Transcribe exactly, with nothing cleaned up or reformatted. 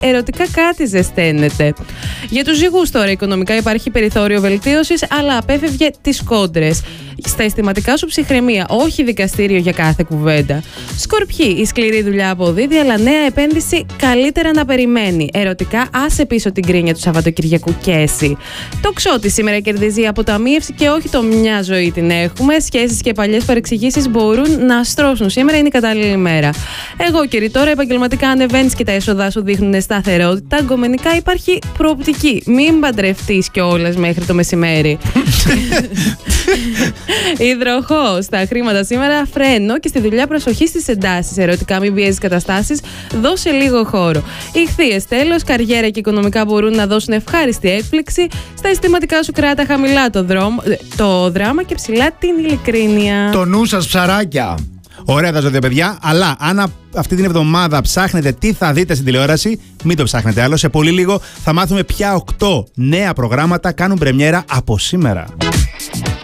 Ερωτικά κάτι ζεσταίνεται. Για τους ζυγούς τώρα, οικονομικά υπάρχει περιθώριο βελτίωσης, αλλά απέφευγε τις κόντρες. Στα αισθηματικά σου ψυχραιμία, όχι δικαστήριο για κάθε κουβέντα. Σκορπιοί, η σκληρή δουλειά αποδίδει, αλλά νέα επένδυση καλύτερα να περιμένει. Ερωτικά, άσε πίσω την κρίνια του Σαββατοκυριακού και εσύ. Το Ξώτη σήμερα κερδίζει αποταμίευση και όχι το μια ζωή την έχουμε. Σχέσεις και παλιές παρεξηγήσεις μπορούν να στρώσουν. Σήμερα είναι η κατάλληλη μέρα. Εγώ καιρή τώρα, επαγγελματικά ανεβαίνεις και τα έσοδά σου δείχνουν σταθερότητα. Γκομενικά υπάρχει προοπτική. Μην παντρευτείς κιόλας μέχρι το μεσημέρι. Υδροχόος, στα χρήματα σήμερα φρένο και στη δουλειά προσοχή στις εντάσεις. Ερωτικά, μην πιέζεις καταστάσεις, δώσε λίγο χώρο. Ιχθύες, τέλος, καριέρα και οικονομικά μπορούν να δώσουν ευχάριστη έκπληξη. Στα αισθηματικά σου κράτα χαμηλά το, δρόμο, το δράμα και ψηλά την ειλικρίνεια. Το νου σας, ψαράκια. Ωραία τα ζώδια, παιδιά, αλλά αν αυτή την εβδομάδα ψάχνετε τι θα δείτε στην τηλεόραση, μην το ψάχνετε άλλο. Σε πολύ λίγο θα μάθουμε ποια οκτώ νέα προγράμματα κάνουν πρεμιέρα από σήμερα.